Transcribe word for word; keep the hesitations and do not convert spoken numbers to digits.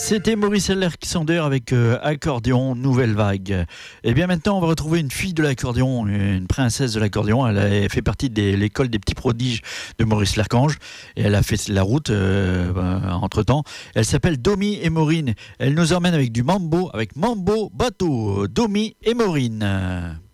C'était Maurice Alexander avec euh, Accordéon, Nouvelle Vague. Et bien maintenant, on va retrouver une fille de l'accordéon, une princesse de l'accordéon. Elle a fait partie de l'école des petits prodiges de Maurice Larchange. Et elle a fait la route euh, euh, entre-temps. Elle s'appelle Domi et Maureen. Elle nous emmène avec du mambo, avec Mambo Bateau. Domi et Maureen.